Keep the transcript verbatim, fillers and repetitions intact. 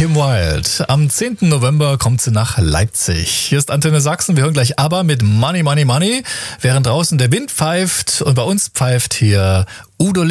Kim Wilde. Am zehnten November kommt sie nach Leipzig. Hier ist Antenne Sachsen. Wir hören gleich ABBA mit Money, Money, Money, während draußen der Wind pfeift und bei uns pfeift hier Udo